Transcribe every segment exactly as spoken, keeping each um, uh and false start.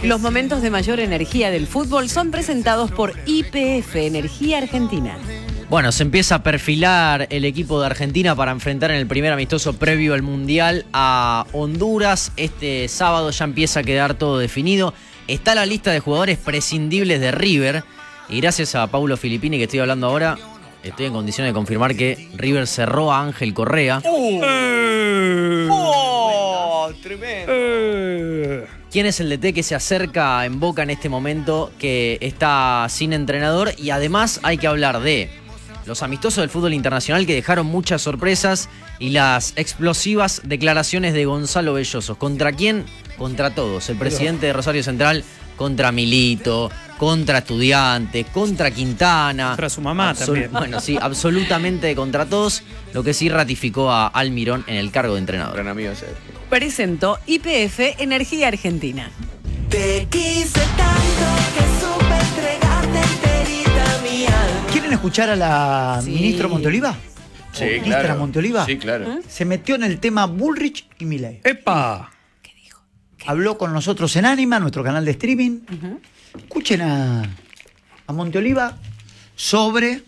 Los momentos de mayor energía del fútbol son presentados por Y P F, Energía Argentina. Bueno, se empieza a perfilar el equipo de Argentina para enfrentar en el primer amistoso previo al Mundial a Honduras. Este sábado ya empieza a quedar todo definido. Está la lista de jugadores prescindibles de River. Y gracias a Paulo Filippini, que estoy hablando ahora, estoy en condiciones de confirmar que River cerró a Ángel Correa. ¡Oh! Eh. ¡Oh! ¡Tremendo! Eh. ¿Quién es el D T que se acerca en Boca en este momento, que está sin entrenador? Y además hay que hablar de los amistosos del fútbol internacional que dejaron muchas sorpresas y las explosivas declaraciones de Gonzalo Belloso. ¿Contra quién? Contra todos. El presidente de Rosario Central contra Milito, contra Estudiantes, contra Quintana. Contra su mamá Absol- también. Bueno, sí, absolutamente contra todos, lo que sí ratificó a Almirón en el cargo de entrenador. Gran amigo Sergio. Presentó Y P F, Energía Argentina. Te quise tanto que supe entregarte enterita mi alma. ¿Quieren escuchar a la Sí. ministra Monteoliva? Sí, ¿O ministra claro. Monteoliva? Sí, claro. Se metió en el tema Bullrich y Milei. ¡Epa! Habló con nosotros en Anima, nuestro canal de streaming. Uh-huh. Escuchen a, a Monteoliva sobre...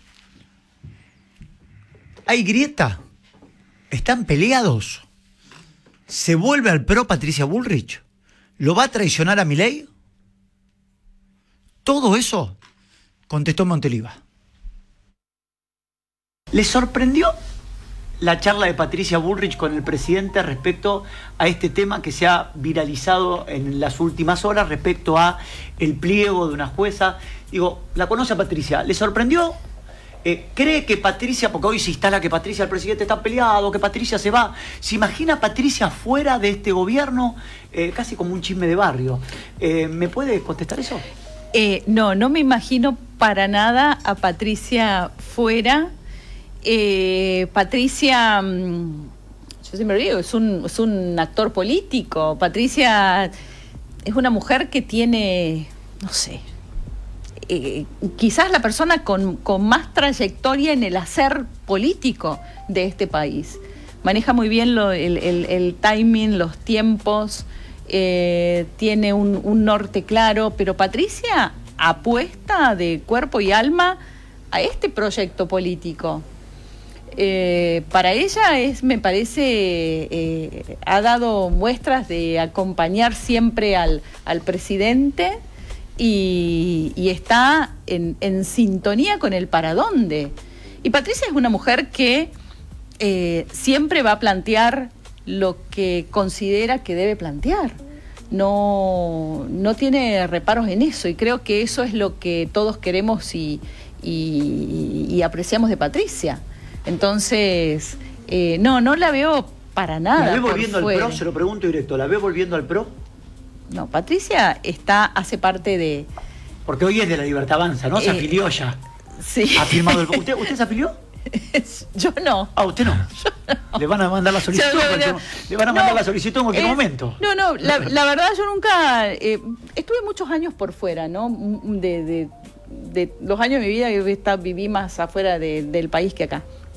¿Hay grieta? ¿Están peleados? ¿Se vuelve al pro Patricia Bullrich? ¿Lo va a traicionar a Milei? Todo eso contestó Monteoliva. ¿Les sorprendió la charla de Patricia Bullrich con el presidente respecto a este tema que se ha viralizado en las últimas horas respecto a el pliego de una jueza? Digo, ¿la conoce a Patricia? ¿Le sorprendió? Eh, ¿Cree que Patricia, porque hoy se instala que Patricia, el presidente está peleado, que Patricia se va? ¿Se imagina a Patricia fuera de este gobierno? Eh, casi como un chisme de barrio. Eh, ¿Me puede contestar eso? Eh, no, no me imagino para nada a Patricia fuera. Eh, Patricia, mmm, yo siempre digo, es un, es un actor político. Patricia es una mujer que tiene, no sé, eh, quizás la persona con, con más trayectoria en el hacer político de este país. Maneja muy bien lo, el, el, el timing, los tiempos, eh, tiene un, un norte claro, pero Patricia apuesta de cuerpo y alma a este proyecto político. Eh, para ella es, me parece, eh, ha dado muestras de acompañar siempre al, al presidente y, y está en, en sintonía con el para dónde. Y Patricia es una mujer que eh, siempre va a plantear lo que considera que debe plantear. No, no tiene reparos en eso y creo que eso es lo que todos queremos y, y, y apreciamos de Patricia. Entonces, eh, no, no la veo para nada. ¿La ve por volviendo al fuera. PRO? Se lo pregunto directo. ¿La ve volviendo al PRO? No, Patricia está, hace parte de... Porque hoy es de la Libertad Avanza, ¿no? Se Eh, afilió ya. Sí. Ha firmado el... ¿Usted, ¿Usted se afilió? Yo no. Ah, usted no. no. Le van a mandar la solicitud. Yo no, en cualquier- no. Le van a mandar No, la solicitud en cualquier es- momento. No, no, la, la verdad yo nunca... Eh, estuve muchos años por fuera, ¿no? De, de, de los años de mi vida yo está, viví más afuera de, del país que acá.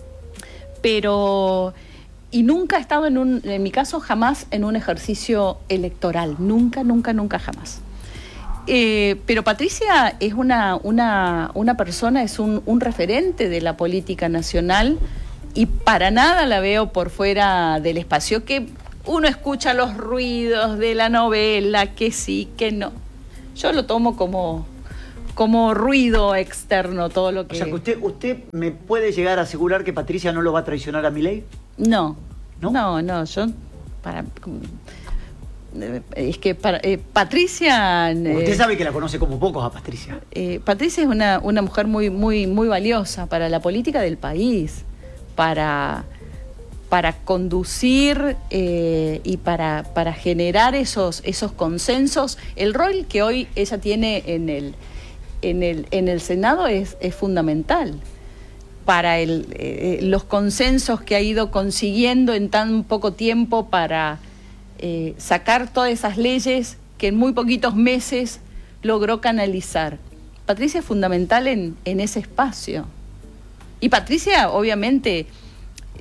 Pero... Y nunca he estado en un... En mi caso, jamás en un ejercicio electoral. Nunca, nunca, nunca, jamás. Eh, pero Patricia es una, una, una persona, es un, un referente de la política nacional y para nada la veo por fuera del espacio, que uno escucha los ruidos de la novela, que sí, que no. Yo lo tomo como, como ruido externo, todo lo que... O sea, que usted, usted me puede llegar a asegurar que Patricia no lo va a traicionar a Milei. No, ¿No? no, no, yo... para Es que para, eh, Patricia... Usted eh, sabe que la conoce como pocos a Patricia. Eh, Patricia es una, una mujer muy, muy, muy valiosa para la política del país, para, para conducir eh, y para, para generar esos, esos consensos. El rol que hoy ella tiene en el, en el, en el Senado es, es fundamental para el, eh, los consensos que ha ido consiguiendo en tan poco tiempo para... Eh, sacar todas esas leyes que en muy poquitos meses logró canalizar. Patricia es fundamental en, en ese espacio. Y Patricia, obviamente,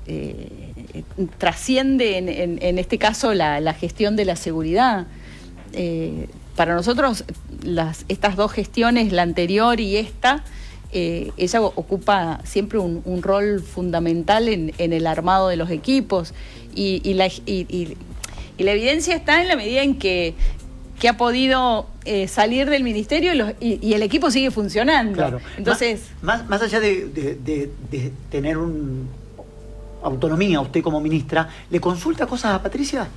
eh, trasciende en, en, en este caso la, la gestión de la seguridad. eh, para nosotros las, estas dos gestiones, la anterior y esta, eh, ella ocupa siempre un, un rol fundamental en, en el armado de los equipos y, y, la, y, y, y la evidencia está en la medida en que que ha podido eh, salir del ministerio y, los, y, y el equipo sigue funcionando. Claro. Entonces, más, más, más allá de, de, de, de tener un autonomía usted como ministra, ¿le consulta cosas a Patricia?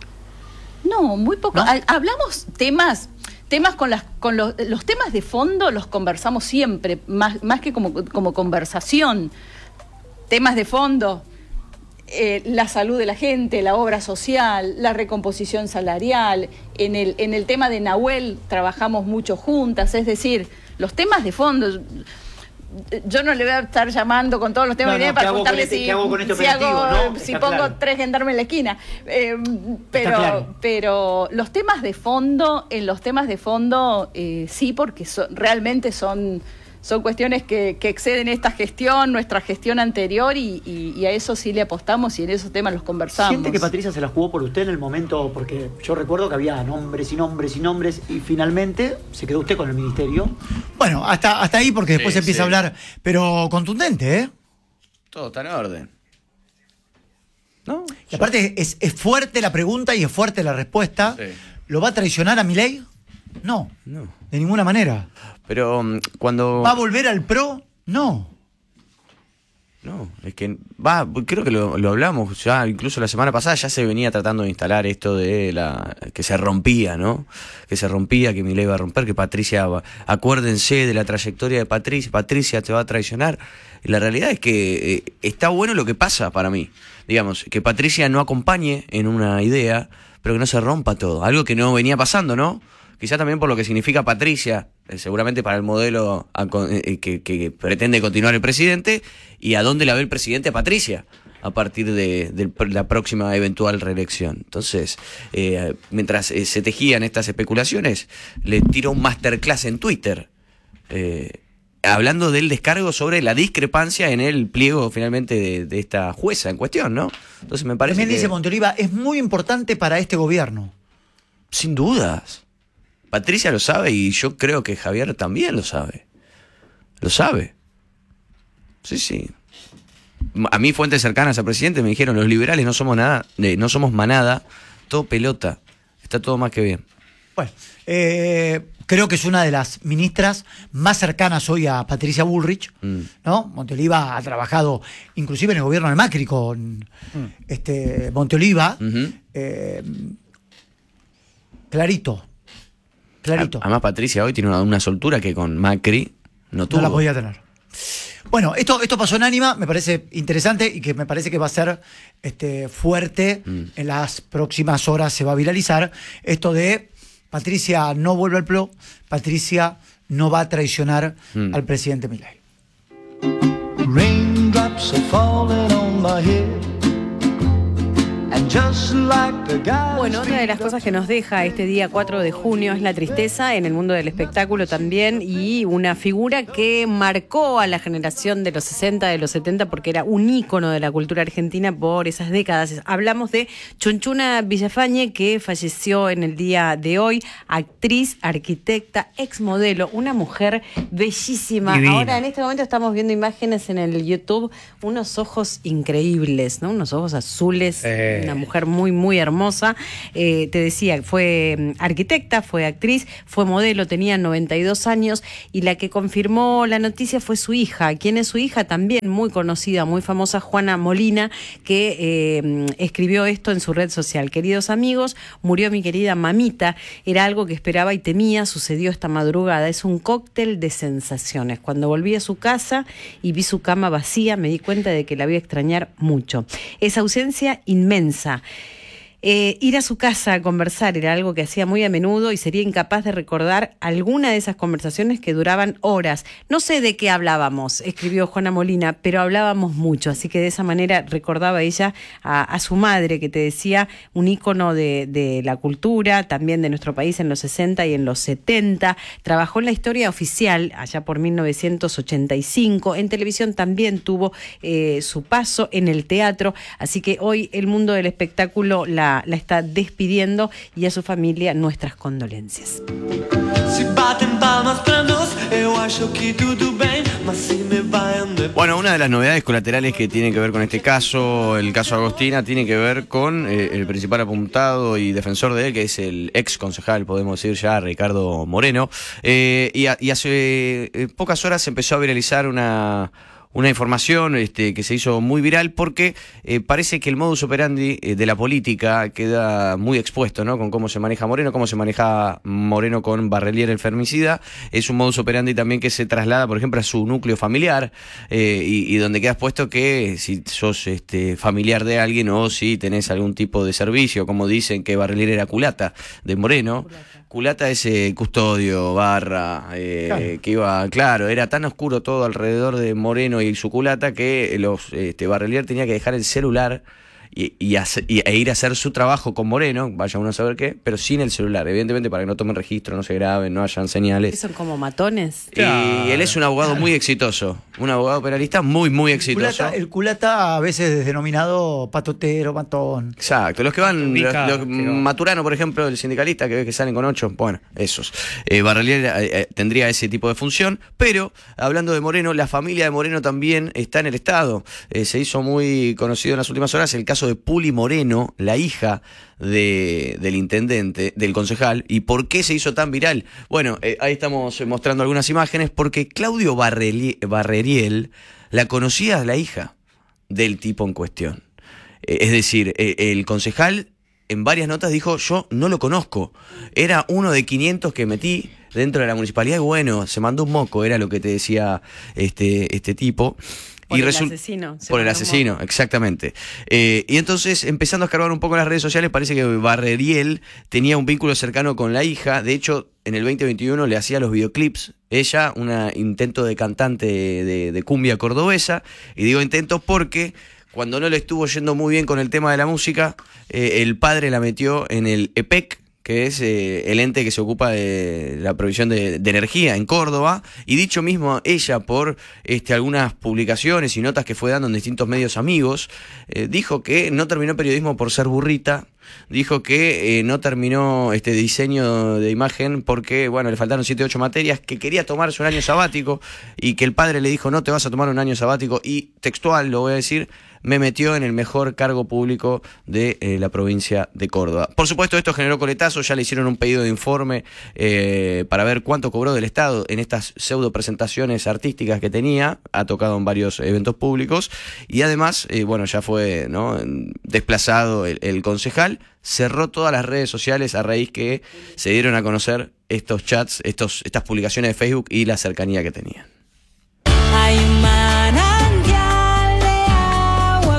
no, muy poco. ¿No? Ha- Hablamos temas, temas con las, con los, los temas de fondo los conversamos siempre, más, más que como, como conversación. Temas de fondo. Eh, la salud de la gente, la obra social, la recomposición salarial. En el, en el tema de Nahuel trabajamos mucho juntas, es decir, los temas de fondo. Yo no le voy a estar llamando con todos los temas No, que no, viene para ¿qué hago con preguntarle este- si, qué hago con este si, operativo, hago- no? si Está pongo claro. tres gendarmes en la esquina. Eh, pero, claro. pero los temas de fondo, en los temas de fondo, eh, sí, porque so- realmente son... Son cuestiones que, que exceden esta gestión, nuestra gestión anterior, y, y, y a eso sí le apostamos y en esos temas los conversamos. ¿Siente que Patricia se la jugó por usted en el momento? Porque yo recuerdo que había nombres y nombres y nombres y finalmente se quedó usted con el ministerio. Bueno, hasta, hasta ahí porque después Sí, empieza a sí. hablar, pero contundente, ¿eh? Todo está en orden. ¿No? Y aparte es, es fuerte la pregunta y es fuerte la respuesta. Sí. ¿Lo va a traicionar a Milei? No, No. de ninguna manera. Pero um, cuando... ¿Va a volver al PRO? No. No, es que va, creo que lo, lo hablamos ya, incluso la semana pasada ya se venía tratando de instalar esto de la que se rompía, ¿no? Que se rompía, que Milei iba a romper, que Patricia, va- acuérdense de la trayectoria de Patricia, Patricia te va a traicionar. Y la realidad es que eh, está bueno lo que pasa para mí, digamos, que Patricia no acompañe en una idea, pero que no se rompa todo, algo que no venía pasando, ¿no? Quizá también por lo que significa Patricia, eh, seguramente para el modelo a con- eh, que, que pretende continuar el presidente, y a dónde la ve el presidente a Patricia a partir de, de la próxima eventual reelección. Entonces, eh, mientras eh, se tejían estas especulaciones, le tiró un masterclass en Twitter, eh, hablando del descargo sobre la discrepancia en el pliego finalmente de, de esta jueza en cuestión, ¿no? Entonces me parece También que, dice Montoliva, es muy importante para este gobierno. sin dudas, Patricia lo sabe y yo creo que Javier también lo sabe. Lo sabe. Sí, sí. A mí fuentes cercanas al presidente me dijeron, los liberales no somos nada, eh, no somos manada, todo pelota. Está todo más que bien. Bueno, eh, creo que es una de las ministras más cercanas hoy a Patricia Bullrich, Mm. ¿no? Montoliva ha trabajado inclusive en el gobierno de Macri con este Montoliva. Ujú. eh, clarito, clarito. A- Además Patricia hoy tiene una, una soltura que con Macri no tuvo. No la podía tener. Bueno, esto, esto pasó en Ánima, me parece interesante y que me parece que va a ser este, fuerte. Mm. En las próximas horas se va a viralizar esto de Patricia no vuelve al PRO, Patricia no va a traicionar Mm. al presidente Milei. Raindrops are falling on my head. And just like the guy Bueno, otra de las cosas que nos deja este día cuatro de junio es la tristeza en el mundo del espectáculo también, y una figura que marcó a la generación de los sesenta, de los setenta, porque era un ícono de la cultura argentina por esas décadas. Hablamos de Chunchuna Villafañe, que falleció en el día de hoy, actriz, arquitecta, exmodelo, una mujer bellísima. Divina. Ahora en este momento estamos viendo imágenes en el YouTube, unos ojos increíbles, ¿no? Unos ojos azules, Eh. una mujer muy, muy hermosa. Eh, te decía, fue mm, arquitecta, fue actriz, fue modelo, tenía noventa y dos años, y la que confirmó la noticia fue su hija. ¿Quién es su hija? También muy conocida, muy famosa, Juana Molina, que eh, escribió esto en su red social. Queridos amigos, murió mi querida mamita. Era algo que esperaba y temía, sucedió esta madrugada. Es un cóctel de sensaciones. Cuando volví a su casa y vi su cama vacía, me di cuenta de que la voy a extrañar mucho. Esa ausencia inmensa. Eh, ir a su casa a conversar era algo que hacía muy a menudo y sería incapaz de recordar alguna de esas conversaciones que duraban horas. No sé de qué hablábamos, escribió Juana Molina, pero hablábamos mucho, así que de esa manera recordaba ella a, a su madre, que te decía, un ícono de, de la cultura, también de nuestro país en los sesenta y en los setenta. Trabajó en la historia oficial allá por mil novecientos ochenta y cinco. En televisión también tuvo eh, su paso, en el teatro, así que hoy el mundo del espectáculo la la, la está despidiendo, y a su familia nuestras condolencias. Bueno, una de las novedades colaterales que tiene que ver con este caso, el caso Agostina, tiene que ver con eh, el principal apuntado y defensor de él, que es el ex concejal, podemos decir ya, Ricardo Moreno. Eh, y, a, y hace eh, pocas horas se empezó a viralizar una... Una información este, que se hizo muy viral porque eh, parece que el modus operandi eh, de la política queda muy expuesto, ¿no? Con cómo se maneja Moreno, cómo se maneja Moreno con Barrelier, el femicida. Es un modus operandi también que se traslada, por ejemplo, a su núcleo familiar eh, y, y donde queda expuesto que si sos este, familiar de alguien o si tenés algún tipo de servicio, como dicen que Barrelier era culata de Moreno. Culata. Culata es eh, custodio, barra, eh, claro. que iba, claro, era tan oscuro todo alrededor de Moreno y su culata que los este, Barrelier tenía que dejar el celular y, y, hacer, y e ir a hacer su trabajo con Moreno, vaya uno a saber qué, pero sin el celular, evidentemente para que no tomen registro, no se graben, no hayan señales. ¿Son como matones? Y claro. Él es un abogado claro. muy exitoso, un abogado penalista muy, muy exitoso. El culata, el culata a veces es denominado patotero, matón. Exacto, los que van, Ubica, los, los, Maturano, por ejemplo, el sindicalista que ve que salen con ocho, bueno, esos. Eh, Barrelier eh, tendría ese tipo de función, pero hablando de Moreno, la familia de Moreno también está en el Estado. Eh, se hizo muy conocido en las últimas horas el caso de Puli Moreno, la hija de, del intendente, del concejal. ¿Y por qué se hizo tan viral? Bueno, eh, ahí estamos mostrando algunas imágenes porque Claudio Barrelier, Barreriel la conocía a la hija del tipo en cuestión. Eh, es decir, eh, el concejal en varias notas dijo, yo no lo conozco. Era uno de quinientos que metí dentro de la municipalidad y bueno, se mandó un moco, era lo que te decía este, este tipo. Por y el resu- asesino. Por el asesino, exactamente. Eh, y entonces, empezando a escarbar un poco en las redes sociales, parece que Barreriel tenía un vínculo cercano con la hija. De hecho, en el veinte veintiuno le hacía los videoclips. Ella, un intento de cantante de, de, de cumbia cordobesa. Y digo intento porque cuando no le estuvo yendo muy bien con el tema de la música, eh, el padre la metió en el E P E C, que es eh, el ente que se ocupa de la provisión de, de energía en Córdoba, y dicho mismo ella por este, algunas publicaciones y notas que fue dando en distintos medios amigos, eh, dijo que no terminó periodismo por ser burrita, dijo que eh, no terminó este diseño de imagen porque, bueno, le faltaron siete u ocho materias, que quería tomarse un año sabático y que el padre le dijo, no te vas a tomar un año sabático, y textual, lo voy a decir, me metió en el mejor cargo público de eh, la provincia de Córdoba. Por supuesto, esto generó coletazo, ya le hicieron un pedido de informe eh, para ver cuánto cobró del Estado en estas pseudo presentaciones artísticas que tenía, ha tocado en varios eventos públicos, y además, eh, bueno, ya fue ¿no? desplazado el, el concejal, cerró todas las redes sociales a raíz que se dieron a conocer estos chats, estos, estas publicaciones de Facebook y la cercanía que tenían. Hay un manantial de agua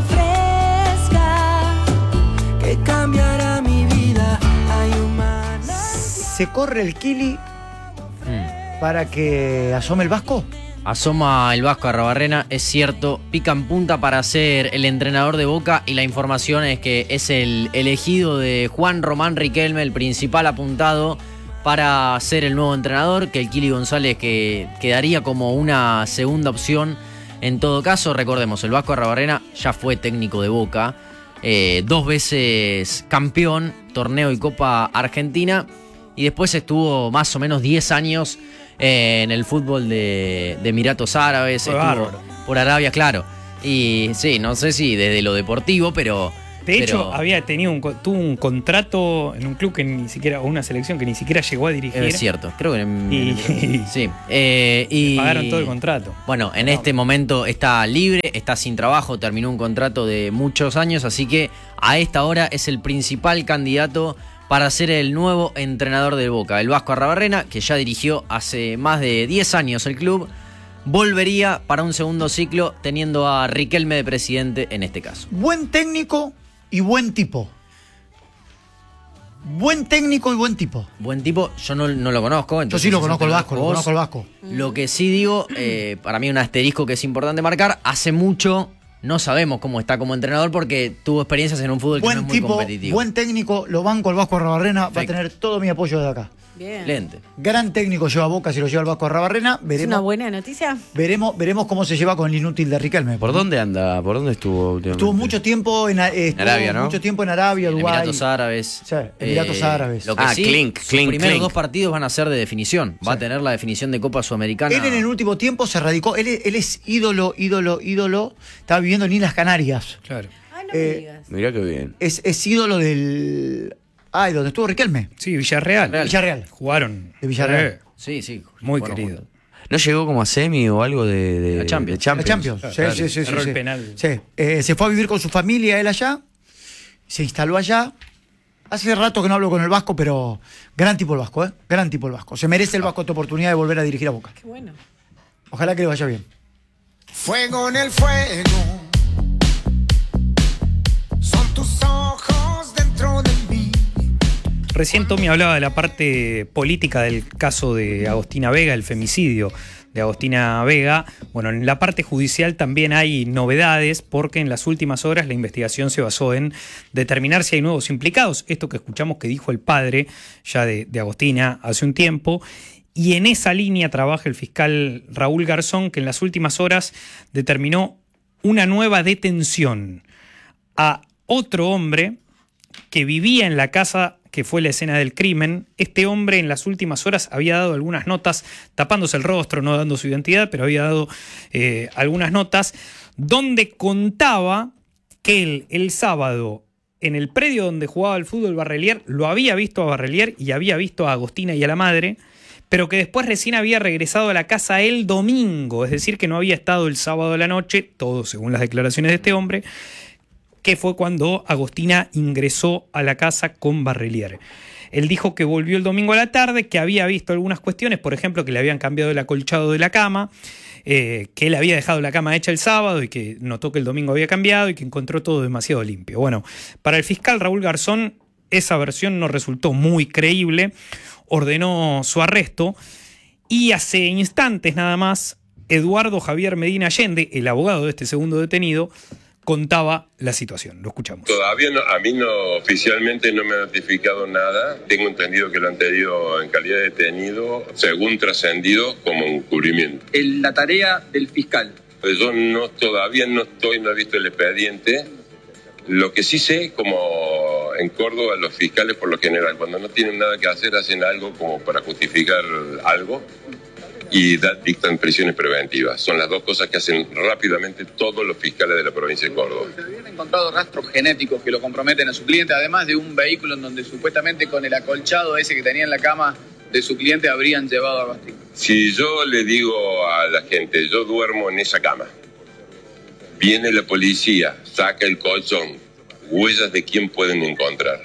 fresca que cambiará mi vida. Hay un manantial. ¿Se corre el Kili Mm. para que asome el Vasco? Asoma el Vasco Arrabarrena, es cierto, pica en punta para ser el entrenador de Boca y la información es que es el elegido de Juan Román Riquelme, el principal apuntado para ser el nuevo entrenador, que el Kili González que quedaría como una segunda opción. En todo caso, recordemos, el Vasco Arrabarrena ya fue técnico de Boca, eh, dos veces campeón, torneo y Copa Argentina, y después estuvo más o menos diez años eh, en el fútbol de, de Emiratos Árabes, Fue estuvo bárbaro. por Arabia, claro. Y sí, no sé si desde lo deportivo, pero... De pero- hecho, había tenido un, co- tuvo un contrato en un club que ni siquiera, o una selección que ni siquiera llegó a dirigir. Es cierto, creo que... en- Y- sí. Eh, y Pagaron todo el contrato. Bueno, en este momento está libre, está sin trabajo, terminó un contrato de muchos años, así que a esta hora es el principal candidato para ser el nuevo entrenador de Boca. El Vasco Arrabarrena, que ya dirigió hace más de diez años el club, volvería para un segundo ciclo teniendo a Riquelme de presidente en este caso. Buen técnico y buen tipo. Buen técnico y buen tipo. Buen tipo, yo no, no lo conozco. Yo entonces sí lo eso conozco te el Vasco, lo vos. conozco el Vasco. Lo que sí digo, eh, para mí un asterisco que es importante marcar, hace mucho no sabemos cómo está como entrenador porque tuvo experiencias en un fútbol que no Buen es muy tipo, competitivo. buen técnico, lo banco al Vasco Arrabarrena, va a Perfecto. tener todo mi apoyo de acá. Bien. Excelente. Gran técnico lleva a Boca, si lo lleva el Vasco Arrabarrena. ¿Es una Veremos, buena noticia? veremos, veremos cómo se lleva con el inútil de Riquelme. ¿Por dónde anda? ¿Por dónde estuvo últimamente? Estuvo mucho tiempo en, eh, estuvo Arabia, ¿no? mucho tiempo en Arabia, Dubái. Emiratos Árabes. Sí, Emiratos Árabes. Lo que Ah, sí, clink, sus clink, primeros clink. dos partidos van a ser de definición. Va a tener la definición de Copa Sudamericana. Él en el último tiempo se radicó. Él, él es ídolo, ídolo, ídolo. Estaba viviendo en Islas Canarias. Claro. Ah, no Eh, me digas. Mirá qué bien. Es, es ídolo del. Ay, ¿dónde estuvo Riquelme? Sí, Villarreal. Villarreal. Jugaron. De Villarreal. Eh, Sí, sí. muy Bueno, querido. juntos. ¿No llegó como a semi o algo de, de, La Champions. de Champions? La Champions. Claro, Sí, claro. sí, sí, sí, Error sí. penal. Sí. Eh, se fue a vivir con su familia él allá. Se instaló allá. Hace rato que no hablo con el Vasco, pero gran tipo el Vasco, ¿eh? Gran tipo el Vasco. Se merece el Vasco esta oportunidad de volver a dirigir a Boca. Qué bueno. Ojalá que le vaya bien. Fuego en el fuego. Son tus ojos dentro de mí. Recién Tommy hablaba de la parte política del caso de Agostina Vega, el femicidio de Agostina Vega. Bueno, en la parte judicial también hay novedades porque en las últimas horas la investigación se basó en determinar si hay nuevos implicados. Esto que escuchamos que dijo el padre ya de, de Agostina hace un tiempo. Y en esa línea trabaja el fiscal Raúl Garzón, que en las últimas horas determinó una nueva detención a otro hombre que vivía en la casa que fue la escena del crimen. Este hombre en las últimas horas había dado algunas notas, tapándose el rostro, no dando su identidad, pero había dado eh, algunas notas donde contaba que él el sábado en el predio donde jugaba al fútbol Barrelier lo había visto a Barrelier y había visto a Agostina y a la madre, pero que después recién había regresado a la casa el domingo, es decir, que no había estado el sábado a la noche, todo según las declaraciones de este hombre, que fue cuando Agostina ingresó a la casa con Barrelier. Él dijo que volvió el domingo a la tarde, que había visto algunas cuestiones, por ejemplo, que le habían cambiado el acolchado de la cama, eh, que él había dejado la cama hecha el sábado y que notó que el domingo había cambiado y que encontró todo demasiado limpio. Bueno, para el fiscal Raúl Garzón, esa versión no resultó muy creíble, ordenó su arresto y hace instantes nada más, Eduardo Javier Medina Allende, el abogado de este segundo detenido, contaba la situación. Lo escuchamos. Todavía no, a mí no, oficialmente no me ha notificado nada. Tengo entendido que lo han tenido en calidad de detenido, según trascendido, como encubrimiento. En la tarea del fiscal. Pues yo no, todavía no estoy, no he visto el expediente. Lo que sí sé, como en Córdoba, los fiscales por lo general, cuando no tienen nada que hacer, hacen algo como para justificar algo y da, dictan prisiones preventivas. Son las dos cosas que hacen rápidamente todos los fiscales de la provincia de Córdoba. ¿Se habían encontrado rastros genéticos que lo comprometen a su cliente, además de un vehículo en donde supuestamente con el acolchado ese que tenía en la cama de su cliente habrían llevado a Agostina? Si yo le digo a la gente, yo duermo en esa cama, viene la policía, saca el colchón, ¿huellas de quién pueden encontrar?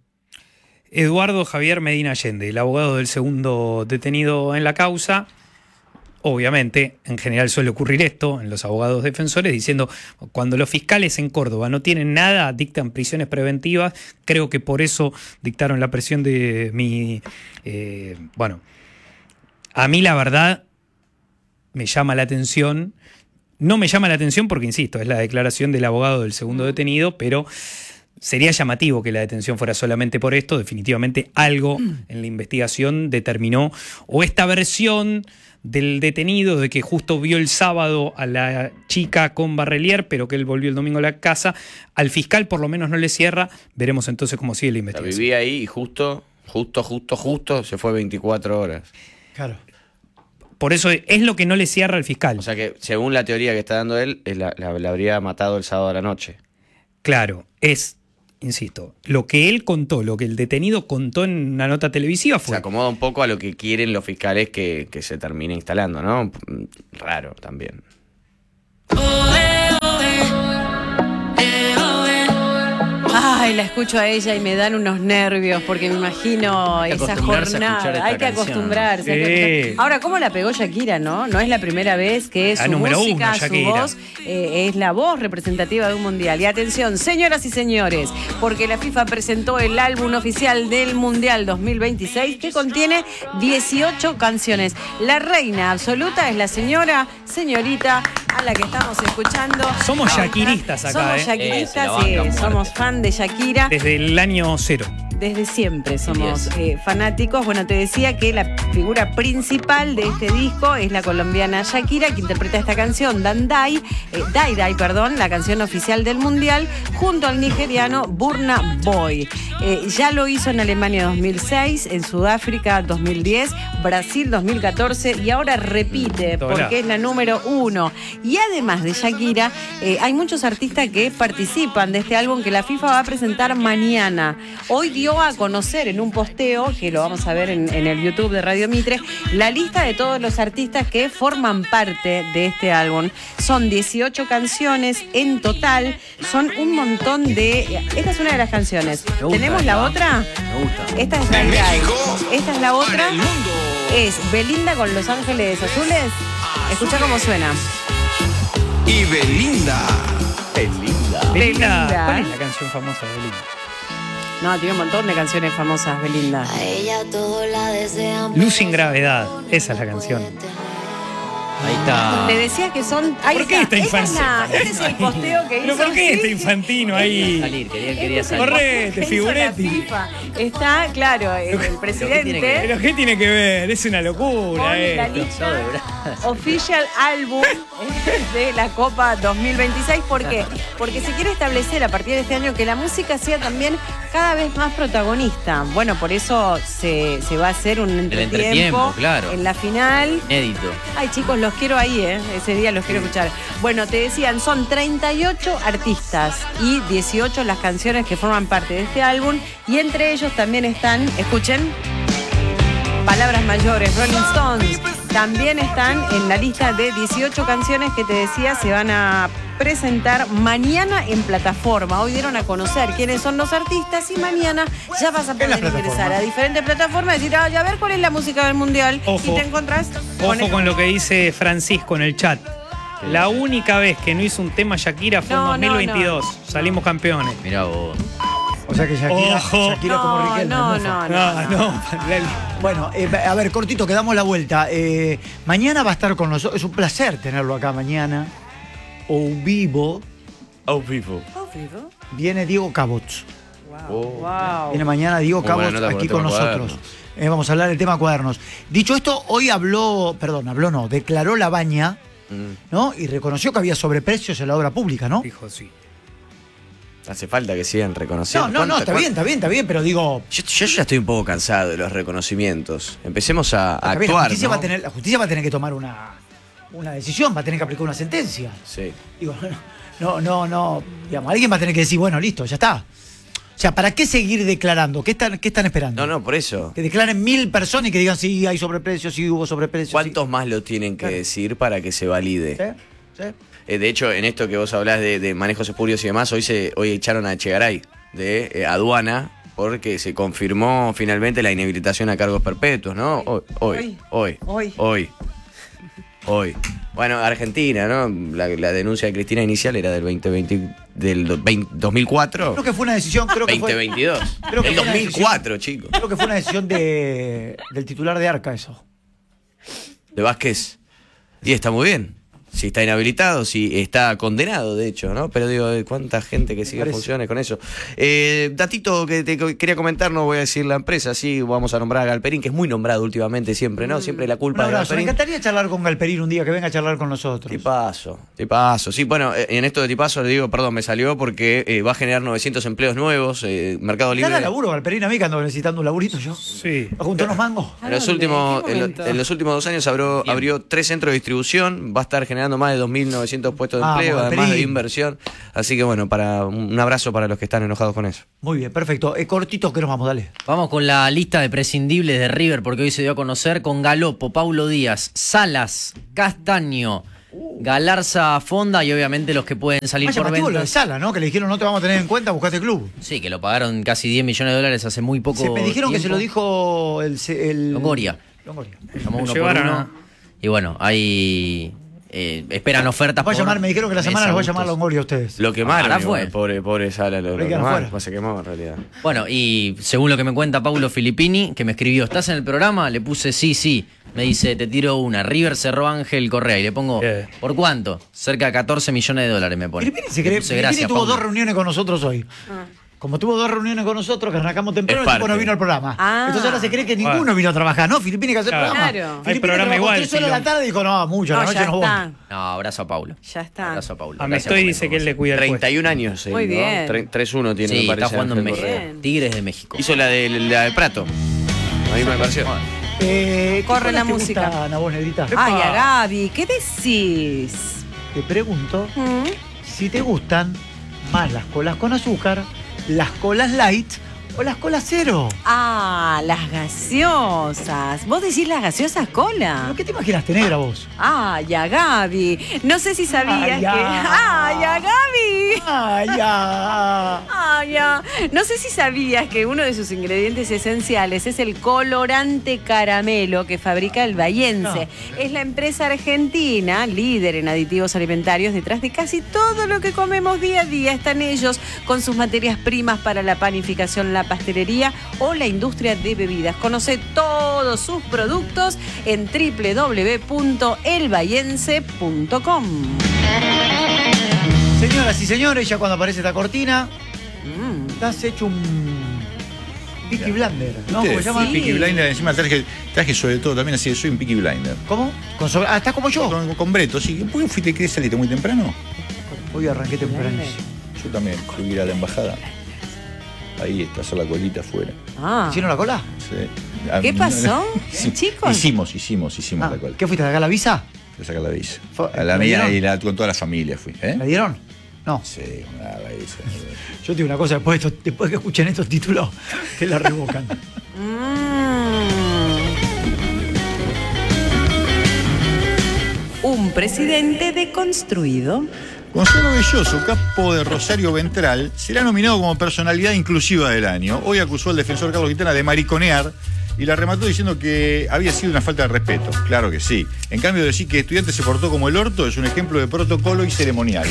Eduardo Javier Medina Allende, el abogado del segundo detenido en la causa. Obviamente, en general suele ocurrir esto en los abogados defensores, diciendo cuando los fiscales en Córdoba no tienen nada, dictan prisiones preventivas. Creo que por eso dictaron la presión de mi... Eh, bueno, a mí la verdad me llama la atención. No me llama la atención porque, insisto, es la declaración del abogado del segundo detenido, pero sería llamativo que la detención fuera solamente por esto. Definitivamente algo en la investigación determinó, o esta versión del detenido de que justo vio el sábado a la chica con Barrelier, pero que él volvió el domingo a la casa, al fiscal por lo menos no le cierra. Veremos entonces cómo sigue la O sea, investigación. vivía ahí y justo, justo, justo, justo se fue veinticuatro horas. Claro. Por eso es lo que no le cierra al fiscal. O sea que, según la teoría que está dando él, él la, la- la habría matado el sábado a la noche. Claro, es, insisto, lo que él contó, lo que el detenido contó en una nota televisiva Se fue... acomoda un poco a lo que quieren los fiscales que, que se termine instalando, ¿no? Raro también. Ay, la escucho a ella y me dan unos nervios porque me imagino Hay que esa acostumbrarse a escuchar jornada. esta Hay que canción. acostumbrarse. hay que Sí. acostumbrarse. Ahora, ¿cómo la pegó Shakira, no? No es la primera vez que La su número música, uno, su Shakira. voz, eh, es la voz representativa de un mundial. Y atención, señoras y señores, porque la FIFA presentó el álbum oficial del Mundial dos mil veintiséis que contiene dieciocho canciones. La reina absoluta es la señora, señorita, a la que estamos escuchando. Somos shakiristas acá, Somos ¿eh? shakiristas, Eh, se la bancan sí, muerte. somos fan de Shakira. Desde el año cero. Desde siempre somos eh, fanáticos. Bueno, te decía que la figura principal de este disco es la colombiana Shakira, que interpreta esta canción, Dandai, eh, Dai Dai, perdón, la canción oficial del Mundial, junto al nigeriano Burna Boy. Eh, ya lo hizo en Alemania dos mil seis, en Sudáfrica dos mil diez, Brasil dos mil catorce y ahora repite porque es la número uno. Y además de Shakira, eh, hay muchos artistas que participan de este álbum que la FIFA va a presentar mañana. Hoy dio a conocer en un posteo, que lo vamos a ver en, en el YouTube de Radio Mitre, la lista de todos los artistas que forman parte de este álbum. Son dieciocho canciones en total, son un montón de... Esta es una de las canciones. ¿Tenemos la otra? Me gusta. Esta es Dai Dai. Esta es la otra. Es Belinda con Los Ángeles Azules. Escucha cómo suena. Y Belinda. Belinda. Belinda. Belinda. ¿Cuál es la canción famosa de Belinda? No, tiene un montón de canciones famosas, Belinda. A ella todo la desean. Luz sin gravedad, esa es la canción. Ahí está. Te decía que son... Ahí ¿Por qué está. está Esta es la- infantino? Este es el posteo que hizo. ¿Pero por qué sí. este infantino ahí? Salir, quería, quería Este es el salir. Correte, posteo que hizo la figuretti. FIFA. Está, claro, el, el tiene que presidente... ver? ¿Pero qué tiene que ver? Es una Con locura la esto. lista Official Album de la Copa dos mil veintiséis. ¿Por qué? Porque se quiere establecer a partir de este año que la música sea también cada vez más protagonista. Bueno, por eso se, se va a hacer un entretiempo, entretiempo, claro. en la final. Inédito. Ay, chicos, los quiero ahí, ¿eh? Ese día los quiero escuchar. Bueno, te decían, son treinta y ocho artistas y dieciocho las canciones que forman parte de este álbum. Y entre ellos también están, escuchen, Palabras Mayores, Rolling Stones. También están en la lista de dieciocho canciones que te decía se van a presentar mañana en plataforma. Hoy dieron a conocer quiénes son los artistas y mañana ya vas a En poder la ingresar plataforma. a diferentes plataformas y decir, ay, a ver cuál es la música del mundial. Ojo. Y te encontrás Ojo con lo que dice Francisco en el chat. La única vez que no hizo un tema Shakira fue No, en dos mil veintidós. no, no. Salimos campeones. Mirá vos. O sea que Shakira, Ojo. Shakira como No, Riquelme. no, mofa. no, no. Ah, no. Bueno, eh, a ver, cortito, que damos la vuelta. Eh, mañana va a estar con nosotros. Es un placer tenerlo acá mañana. O vivo. Oh, people. Viene Diego Cabots. Oh. Wow. Viene mañana Diego Muy buena Cabots nota por aquí el tema con nosotros. cuadernos. Eh, vamos a hablar del tema cuadernos. Dicho esto, hoy habló, perdón, habló no, declaró la baña, Mm. ¿no? Y reconoció que había sobreprecios en la obra pública, ¿no? Dijo sí. Hace falta que sigan reconociendo. No, no, no, ¿Cuánta- está bien, está bien, está bien, pero digo. Yo, yo ya estoy un poco cansado de los reconocimientos. Empecemos a, a está bien, la, actuar. justicia ¿no? va a tener, la justicia va a tener que tomar una, una decisión, va a tener que aplicar una sentencia. Sí. Digo, no, no, no. Digamos, alguien va a tener que decir, bueno, listo, ya está. O sea, ¿para qué seguir declarando? ¿Qué están, qué están esperando? No, no, por eso. Que declaren mil personas y que digan, sí, hay sobreprecios, sí, hubo sobreprecios. ¿Cuántos más lo tienen que Claro. decir para que se valide? Sí, sí. Eh, de hecho, en esto que vos hablás de, de manejos espurios y demás, hoy se hoy echaron a Echegaray de eh, aduana porque se confirmó finalmente la inhabilitación a cargos perpetuos, ¿no? Hoy, hoy, hoy, Hoy. hoy, hoy. Bueno, Argentina, ¿no? La, la denuncia de Cristina inicial era del veinte veinte, del veinte dos mil cuatro. Creo que fue una decisión, creo que fue. veinte veintidós. creo que El fue una dos mil cuatro, chicos. Creo que fue una decisión de, del titular de Arca, eso. De Vázquez. Y está muy bien. Si está inhabilitado, si está condenado, de hecho, ¿no? Pero digo, ¿cuánta gente que sigue parece. funciones con eso? Eh, datito que te co- quería comentar, no voy a decir la empresa, sí, vamos a nombrar a Galperín, que es muy nombrado últimamente siempre, ¿no? Siempre la Un culpa de abrazo. Me Galperín. encantaría charlar con Galperín un día, que venga a charlar con nosotros. Tipazo, tipazo. Sí, bueno, eh, en esto de tipazo le digo, perdón, me salió porque eh, va a generar novecientos empleos nuevos, eh, Mercado Libre. ¿Cara laburo, Galperín? A mí que ando necesitando un laburito yo. Sí. ¿A juntar unos mangos? En los, ¿A dónde? últimos, ¿En qué en, lo- momento? en los últimos dos años abrió, abrió tres centros de distribución, va a estar generando más de dos mil novecientos puestos de Vamos, empleo, además de Galperín. inversión. Así que bueno, para un abrazo para los que están enojados con eso. Muy bien, perfecto. Eh, cortito que nos vamos, dale. Vamos con la lista de prescindibles de River, porque hoy se dio a conocer con Galopo, Paulo Díaz, Salas, Castaño, Galarza, Fonda y obviamente los que pueden salir Más por llamativo lo de ventas. Sala, ¿no? Que le dijeron no te vamos a tener en cuenta, buscate club. Sí, que lo pagaron casi diez millones de dólares hace muy poco Se, me dijeron que se tiempo. lo dijo el... el Longoria. Longoria. Llamó Lo uno por llevaron uno. a- Y bueno, hay eh, esperan ofertas Va a por llamar, me dijeron que la semana los va a Mesa, llamar Bustos. Longoria a ustedes. Lo quemaron, Ahora igual, fue. pobre, pobre Sala, lo, Lo lo quedaron quemaron, fuera. se quemó en realidad. Bueno, y según lo que me cuenta Paulo Filippini, que me escribió, ¿estás en el programa? Le puse sí, sí. Me dice, te tiro una. River cerró a Ángel Correa. Y le pongo, Bien. ¿por cuánto? Cerca de catorce millones de dólares me pone. Filippini se Le cree- puse, Filippini gracias, tuvo Paulo. dos reuniones con nosotros hoy. como tuvo dos reuniones con nosotros, que arrancamos temprano, Es el tipo parte. no vino al programa. Ah. Entonces ahora se cree que ninguno Bueno. vino a trabajar, ¿no? Filipini que hace Claro. programa. Claro. Filipini Hay programa trabajó igual, tres horas de la Filo. tarde y dijo, no, mucho, a la No, noche ya no voy. está. No, abrazo a Paulo. Ya está. Abrazo a Paulo. A Gracias Mestoy por la dice que él le información. cuida el treinta y un puesto. años. él, Muy ¿no? bien. Tre- tres uno tiene, Sí, me parece, está jugando en Ángel México. Correa. Bien. Tigres de México. Hizo la de, la de Prato. A mí me pareció. Eh, ¿qué Corre la colas te música. gustan a vos, Negrita? Ay, a Gaby, ¿qué decís? Te pregunto ¿Mm? si te gustan más las colas con azúcar, las colas light o las colas cero. Ah, las gaseosas. ¿Vos decís las gaseosas cola? ¿Pero qué te imaginas tener a vos? Ay, a Gaby. No sé si sabías Ay, que. ya. ¡Ay, a Gaby! ¡Ay, ya! Ay, ya. No sé si sabías que uno de sus ingredientes esenciales es el colorante caramelo que fabrica el Bahiense. Es la empresa argentina, líder en aditivos alimentarios, detrás de casi todo lo que comemos día a día. Están ellos con sus materias primas para la panificación, la pastelería o la industria de bebidas. Conoce todos sus productos en doble u doble u doble u punto el bahiense punto com. Señoras y señores, ya cuando aparece esta cortina, Mm. estás hecho un Peaky Blinder, ¿no? ¿Cómo se llama? Sí. Peaky Blinder, encima traje, traje sobre todo también así, soy un Peaky Blinder. ¿Cómo? Con sobre- Ah, estás como yo. Con, con Breto, sí. ¿Por qué fuiste que saliste muy temprano? Hoy arranqué temprano. Yo también, fui a ir a la embajada. Ahí está, hacer la colita afuera. Ah. ¿Hicieron la cola? Sí. A ¿Qué mí- pasó, Sí, chicos? Hicimos, hicimos, hicimos Ah, la cola. ¿qué fuiste a sacar la visa? Fui a sacar la visa. Fue- A la ¿la mía dieron? y la, con toda la familia fui. ¿eh? ¿La dieron? No. Sí, una visa. Yo te digo una cosa, después, de esto- después que escuchen estos títulos, te la revocan. Un presidente deconstruido. Gonzalo Belloso, capo de Rosario Ventral, será nominado como personalidad inclusiva del año. Hoy acusó al defensor Carlos Quintana de mariconear y la remató diciendo que había sido una falta de respeto. Claro que sí. En cambio, decir que estudiante se portó como el orto es un ejemplo de protocolo y ceremonial.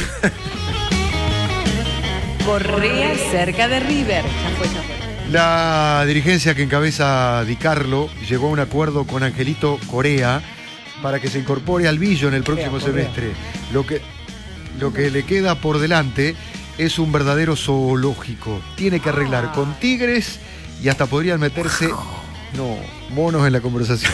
Correa cerca de River. Ya fue, ya fue. La dirigencia que encabeza Di Carlo llegó a un acuerdo con Angelito Correa para que se incorpore al Billo en el próximo Correa, Correa. semestre. Lo que, lo que le queda por delante es un verdadero zoológico. Tiene que arreglar con tigres y hasta podrían meterse, no, monos en la conversación.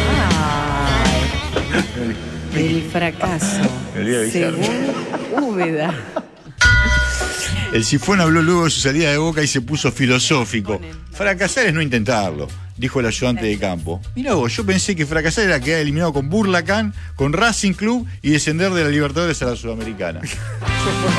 El fracaso. El día de Guillermo. Según Úbeda. El Sifón habló luego de su salida de Boca y se puso filosófico. Fracasar es no intentarlo, dijo el ayudante de campo. Mirá vos, yo pensé que fracasar era quedar eliminado con Burlacán, con Racing Club y descender de la Libertadores a la Sudamericana.